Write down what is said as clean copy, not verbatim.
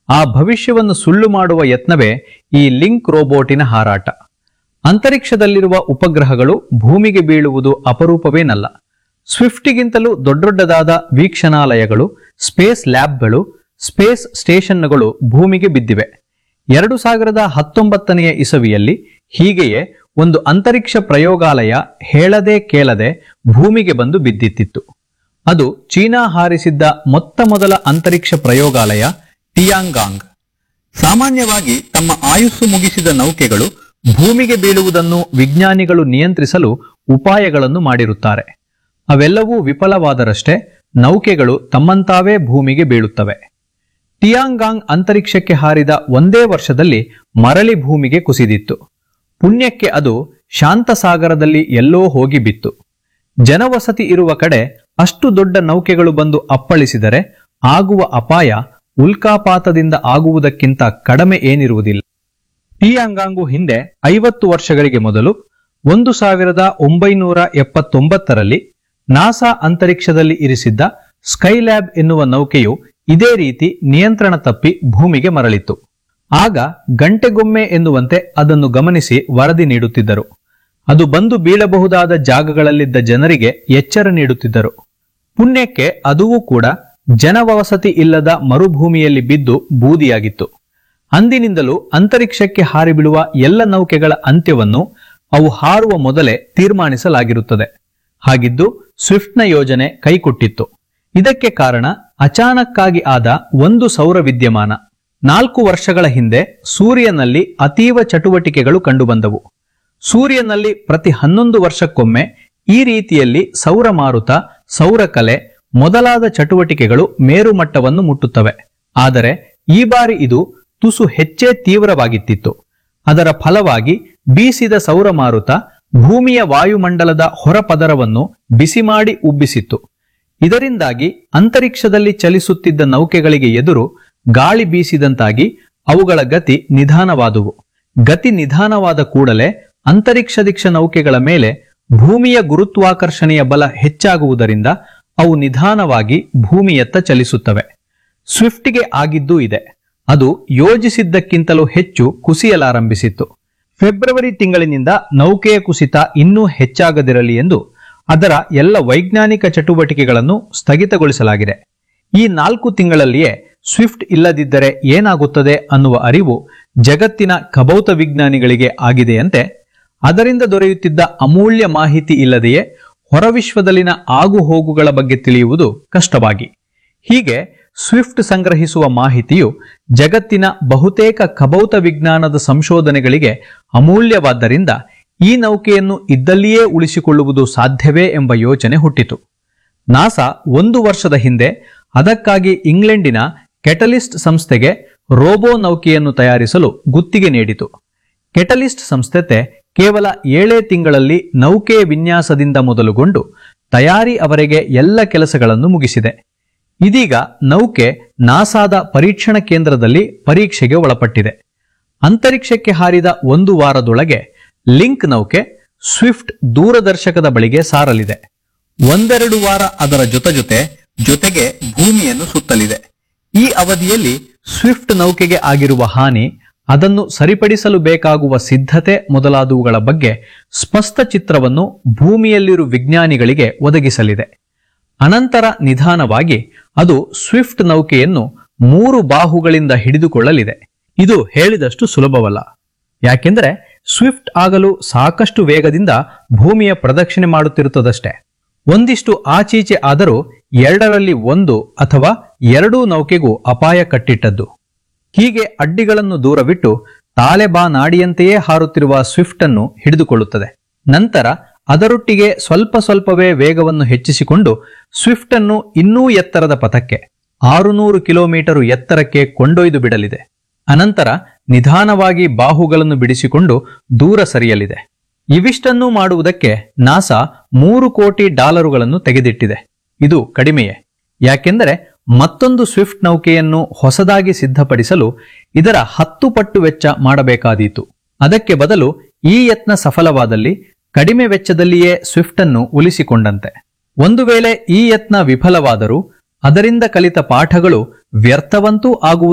ಆ ಭವಿಷ್ಯವನ್ನು ಸುಳ್ಳು ಮಾಡುವ ಯತ್ನವೇ ಈ ಲಿಂಕ್ ರೋಬೋಟಿನ ಹಾರಾಟ. ಅಂತರಿಕ್ಷದಲ್ಲಿರುವ ಉಪಗ್ರಹಗಳು ಭೂಮಿಗೆ ಬೀಳುವುದು ಅಪರೂಪವೇನಲ್ಲ. ಸ್ವಿಫ್ಟಿಗಿಂತಲೂ ದೊಡ್ಡದಾದ ವೀಕ್ಷಣಾಲಯಗಳು, ಸ್ಪೇಸ್ ಲ್ಯಾಬ್ಗಳು, ಸ್ಪೇಸ್ ಸ್ಟೇಷನ್ಗಳು ಭೂಮಿಗೆ ಬಿದ್ದಿವೆ. 2019ನೇ ಇಸವಿಯಲ್ಲಿ ಹೀಗೆಯೇ ಒಂದು ಅಂತರಿಕ್ಷ ಪ್ರಯೋಗಾಲಯ ಹೇಳದೆ ಕೇಳದೆ ಭೂಮಿಗೆ ಬಂದು ಬಿದ್ದಿತ್ತಿತ್ತು. ಅದು ಚೀನಾ ಹಾರಿಸಿದ್ದ ಮೊದಲ ಅಂತರಿಕ್ಷ ಪ್ರಯೋಗಾಲಯ ಟಿಯಾಂಗಾಂಗ್. ಸಾಮಾನ್ಯವಾಗಿ ತಮ್ಮ ಆಯುಸ್ಸು ಮುಗಿಸಿದ ನೌಕೆಗಳು ಭೂಮಿಗೆ ಬೀಳುವುದನ್ನು ವಿಜ್ಞಾನಿಗಳು ನಿಯಂತ್ರಿಸಲು ಉಪಾಯಗಳನ್ನು ಮಾಡಿರುತ್ತಾರೆ. ಅವೆಲ್ಲವೂ ವಿಫಲವಾದರಷ್ಟೇ ನೌಕೆಗಳು ತಮ್ಮಂತಾವೇ ಭೂಮಿಗೆ ಬೀಳುತ್ತವೆ. ಟಿಯಾಂಗಾಂಗ್ ಅಂತರಿಕ್ಷಕ್ಕೆ ಹಾರಿದ ಒಂದೇ ವರ್ಷದಲ್ಲಿ ಮರಳಿ ಭೂಮಿಗೆ ಕುಸಿದಿತ್ತು. ಪುಣ್ಯಕ್ಕೆ ಅದು ಶಾಂತಸಾಗರದಲ್ಲಿ ಎಲ್ಲೋ ಹೋಗಿ ಬಿತ್ತು. ಜನವಸತಿ ಇರುವ ಕಡೆ ಅಷ್ಟು ದೊಡ್ಡ ನೌಕೆಗಳು ಬಂದು ಅಪ್ಪಳಿಸಿದರೆ ಆಗುವ ಅಪಾಯ ಉಲ್ಕಾಪಾತದಿಂದ ಆಗುವುದಕ್ಕಿಂತ ಕಡಿಮೆ ಏನಿರುವುದಿಲ್ಲ. ಟಿಯಾಂಗಾಂಗು ಹಿಂದೆ 50 ವರ್ಷಗಳಿಗೆ ಮೊದಲು 1979ರಲ್ಲಿ ನಾಸಾ ಅಂತರಿಕ್ಷದಲ್ಲಿ ಇರಿಸಿದ್ದ ಸ್ಕೈಲ್ಯಾಬ್ ಎನ್ನುವ ನೌಕೆಯು ಇದೇ ರೀತಿ ನಿಯಂತ್ರಣ ತಪ್ಪಿ ಭೂಮಿಗೆ ಮರಳಿತ್ತು. ಆಗ ಗಂಟೆಗೊಮ್ಮೆ ಎನ್ನುವಂತೆ ಅದನ್ನು ಗಮನಿಸಿ ವರದಿ ನೀಡುತ್ತಿದ್ದರು. ಅದು ಬಂದು ಬೀಳಬಹುದಾದ ಜಾಗಗಳಲ್ಲಿದ್ದ ಜನರಿಗೆ ಎಚ್ಚರ ನೀಡುತ್ತಿದ್ದರು. ಪುಣ್ಯಕ್ಕೆ ಅದೂ ಕೂಡ ಜನವಸತಿ ಇಲ್ಲದ ಮರುಭೂಮಿಯಲ್ಲಿ ಬಿದ್ದು ಬೂದಿಯಾಗಿತ್ತು. ಅಂದಿನಿಂದಲೂ ಅಂತರಿಕ್ಷಕ್ಕೆ ಹಾರಿಬಿಡುವ ಎಲ್ಲ ನೌಕೆಗಳ ಅಂತ್ಯವನ್ನು ಅವು ಹಾರುವ ಮೊದಲೇ ತೀರ್ಮಾನಿಸಲಾಗಿರುತ್ತದೆ. ಹಾಗಿದ್ದು ಸ್ವಿಫ್ಟ್ನ ಯೋಜನೆ ಕೈಕೊಟ್ಟಿತ್ತು. ಇದಕ್ಕೆ ಕಾರಣ ಅಚಾನಕ್ಕಾಗಿ ಆದ ಒಂದು ಸೌರ ವಿದ್ಯಮಾನ. 4 ವರ್ಷಗಳ ಹಿಂದೆ ಸೂರ್ಯನಲ್ಲಿ ಅತೀವ ಚಟುವಟಿಕೆಗಳು ಕಂಡುಬಂದವು. ಸೂರ್ಯನಲ್ಲಿ ಪ್ರತಿ 11 ವರ್ಷಕ್ಕೊಮ್ಮೆ ಈ ರೀತಿಯಲ್ಲಿ ಸೌರ ಮಾರುತ, ಸೌರಕಲೆ ಮೊದಲಾದ ಚಟುವಟಿಕೆಗಳು ಮೇರುಮಟ್ಟವನ್ನು ಮುಟ್ಟುತ್ತವೆ. ಆದರೆ ಈ ಬಾರಿ ಇದು ತುಸು ಹೆಚ್ಚೇ ತೀವ್ರವಾಗಿತ್ತಿತ್ತು. ಅದರ ಫಲವಾಗಿ ಬೀಸಿದ ಸೌರ ಮಾರುತ ಭೂಮಿಯ ವಾಯುಮಂಡಲದ ಹೊರಪದರವನ್ನು ಬಿಸಿ ಮಾಡಿ ಉಬ್ಬಿಸಿತ್ತು. ಇದರಿಂದಾಗಿ ಅಂತರಿಕ್ಷದಲ್ಲಿ ಚಲಿಸುತ್ತಿದ್ದ ನೌಕೆಗಳಿಗೆ ಎದುರು ಗಾಳಿ ಬೀಸಿದಂತಾಗಿ ಅವುಗಳ ಗತಿ ನಿಧಾನವಾದುವು. ಗತಿ ನಿಧಾನವಾದ ಕೂಡಲೇ ಅಂತರಿಕ್ಷ ನೌಕೆಗಳ ಮೇಲೆ ಭೂಮಿಯ ಗುರುತ್ವಾಕರ್ಷಣೆಯ ಬಲ ಹೆಚ್ಚಾಗುವುದರಿಂದ ಅವು ನಿಧಾನವಾಗಿ ಭೂಮಿಯತ್ತ ಚಲಿಸುತ್ತವೆ. ಸ್ವಿಫ್ಟ್ಗೆ ಆಗಿದ್ದೂ ಇದೆ. ಅದು ಯೋಜಿಸಿದ್ದಕ್ಕಿಂತಲೂ ಹೆಚ್ಚು ಕುಸಿಯಲಾರಂಭಿಸಿತ್ತು. ಫೆಬ್ರವರಿ ತಿಂಗಳಿನಿಂದ ನೌಕೆಯ ಕುಸಿತ ಇನ್ನೂ ಹೆಚ್ಚಾಗದಿರಲಿ ಎಂದು ಅದರ ಎಲ್ಲ ವೈಜ್ಞಾನಿಕ ಚಟುವಟಿಕೆಗಳನ್ನು ಸ್ಥಗಿತಗೊಳಿಸಲಾಗಿದೆ. ಈ 4 ತಿಂಗಳಲ್ಲಿಯೇ ಸ್ವಿಫ್ಟ್ ಇಲ್ಲದಿದ್ದರೆ ಏನಾಗುತ್ತದೆ ಅನ್ನುವ ಅರಿವು ಜಗತ್ತಿನ ಖಭೌತ ವಿಜ್ಞಾನಿಗಳಿಗೆ ಆಗಿದೆಯಂತೆ. ಅದರಿಂದ ದೊರೆಯುತ್ತಿದ್ದ ಅಮೂಲ್ಯ ಮಾಹಿತಿ ಇಲ್ಲದೆಯೇ ಹೊರವಿಶ್ವದಲ್ಲಿನ ಆಗುಹೋಗುಗಳ ಬಗ್ಗೆ ತಿಳಿಯುವುದು ಕಷ್ಟವಾಗಿ. ಹೀಗೆ ಸ್ವಿಫ್ಟ್ ಸಂಗ್ರಹಿಸುವ ಮಾಹಿತಿಯು ಜಗತ್ತಿನ ಬಹುತೇಕ ಖಭೌತ ವಿಜ್ಞಾನದ ಸಂಶೋಧನೆಗಳಿಗೆ ಅಮೂಲ್ಯವಾದ್ದರಿಂದ ಈ ನೌಕೆಯನ್ನು ಇದ್ದಲ್ಲಿಯೇ ಉಳಿಸಿಕೊಳ್ಳುವುದು ಸಾಧ್ಯವೇ ಎಂಬ ಯೋಚನೆ ಹುಟ್ಟಿತು. ನಾಸಾ 1 ವರ್ಷದ ಹಿಂದೆ ಅದಕ್ಕಾಗಿ ಇಂಗ್ಲೆಂಡಿನ ಕೆಟಲಿಸ್ಟ್ ಸಂಸ್ಥೆಗೆ ರೋಬೋ ನೌಕೆಯನ್ನು ತಯಾರಿಸಲು ಗುತ್ತಿಗೆ ನೀಡಿತು. ಕೆಟಲಿಸ್ಟ್ ಸಂಸ್ಥೆ ಕೇವಲ 7 ತಿಂಗಳಲ್ಲಿ ನೌಕೆಯ ವಿನ್ಯಾಸದಿಂದ ಮೊದಲುಗೊಂಡು ತಯಾರಿ ಅವರೆಗೆ ಎಲ್ಲ ಕೆಲಸಗಳನ್ನು ಮುಗಿಸಿದೆ. ಇದೀಗ ನೌಕೆ ನಾಸಾದ ಪರೀಕ್ಷಣ ಕೇಂದ್ರದಲ್ಲಿ ಪರೀಕ್ಷೆಗೆ ಒಳಪಟ್ಟಿದೆ. ಅಂತರಿಕ್ಷಕ್ಕೆ ಹಾರಿದ 1 ವಾರದೊಳಗೆ ಲಿಂಕ್ ನೌಕೆ ಸ್ವಿಫ್ಟ್ ದೂರದರ್ಶಕದ ಬಳಿಗೆ ಸಾರಲಿದೆ. 1-2 ವಾರ ಅದರ ಜೊತೆಗೆ ಭೂಮಿಯನ್ನು ಸುತ್ತಲಿದೆ. ಈ ಅವಧಿಯಲ್ಲಿ ಸ್ವಿಫ್ಟ್ ನೌಕೆಗೆ ಆಗಿರುವ ಹಾನಿ, ಅದನ್ನು ಸರಿಪಡಿಸಲು ಬೇಕಾಗುವ ಸಿದ್ಧತೆ ಮೊದಲಾದವುಗಳ ಬಗ್ಗೆ ಸ್ಪಷ್ಟ ಚಿತ್ರವನ್ನು ಭೂಮಿಯಲ್ಲಿರುವ ವಿಜ್ಞಾನಿಗಳಿಗೆ ಒದಗಿಸಲಿದೆ. ಅನಂತರ ನಿಧಾನವಾಗಿ ಅದು ಸ್ವಿಫ್ಟ್ ನೌಕೆಯನ್ನು 3 ಬಾಹುಗಳಿಂದ ಹಿಡಿದುಕೊಳ್ಳಲಿದೆ. ಇದು ಹೇಳಿದಷ್ಟು ಸುಲಭವಲ್ಲ. ಯಾಕೆಂದರೆ ಸ್ವಿಫ್ಟ್ ಆಗಲು ಸಾಕಷ್ಟು ವೇಗದಿಂದ ಭೂಮಿಯ ಪ್ರದಕ್ಷಿಣೆ ಮಾಡುತ್ತಿರುತ್ತದಷ್ಟೇ. ಒಂದಿಷ್ಟು ಆಚೀಚೆ ಆದರೂ 2ರಲ್ಲಿ 1 ಅಥವಾ 2 ನೌಕೆಗೂ ಅಪಾಯ ಕಟ್ಟಿಟ್ಟದ್ದು. ಹೀಗೆ ಅಡ್ಡಿಗಳನ್ನು ದೂರವಿಟ್ಟು ತಾಲೆಬಾನಾಡಿಯಂತೆಯೇ ಹಾರುತ್ತಿರುವ ಸ್ವಿಫ್ಟ್ ಅನ್ನು ಹಿಡಿದುಕೊಳ್ಳುತ್ತದೆ. ನಂತರ ಅದರೊಟ್ಟಿಗೆ ಸ್ವಲ್ಪವೇ ವೇಗವನ್ನು ಹೆಚ್ಚಿಸಿಕೊಂಡು ಸ್ವಿಫ್ಟ್ ಅನ್ನು ಇನ್ನೂ ಎತ್ತರದ ಪಥಕ್ಕೆ 600 ಕಿಲೋಮೀಟರ್ ಎತ್ತರಕ್ಕೆ ಕೊಂಡೊಯ್ದು ಬಿಡಲಿದೆ. ಅನಂತರ ನಿಧಾನವಾಗಿ ಬಾಹುಗಳನ್ನು ಬಿಡಿಸಿಕೊಂಡು ದೂರ ಸರಿಯಲಿದೆ. ಇವಿಷ್ಟನ್ನೂ ಮಾಡುವುದಕ್ಕೆ ನಾಸಾ $3 ಕೋಟಿ ತೆಗೆದಿಟ್ಟಿದೆ. ಇದು ಕಡಿಮೆಯೇ. ಯಾಕೆಂದರೆ ಮತ್ತೊಂದು ಸ್ವಿಫ್ಟ್ ನೌಕೆಯನ್ನು ಹೊಸದಾಗಿ ಸಿದ್ಧಪಡಿಸಲು ಇದರ 10 ಪಟ್ಟು ವೆಚ್ಚ ಮಾಡಬೇಕಾದೀತು. ಅದಕ್ಕೆ ಬದಲು ಈ ಯತ್ನ ಸಫಲವಾದಲ್ಲಿ ಕಡಿಮೆ ವೆಚ್ಚದಲ್ಲಿಯೇ ಸ್ವಿಫ್ಟ್ ಅನ್ನು ಉಳಿಸಿಕೊಂಡಂತೆ. ಒಂದು ವೇಳೆ ಈ ಯತ್ನ ವಿಫಲವಾದರೂ ಅದರಿಂದ ಕಲಿತ ಪಾಠಗಳು ವ್ಯರ್ಥವಂತೂ ಆಗುವುದಿಲ್ಲ.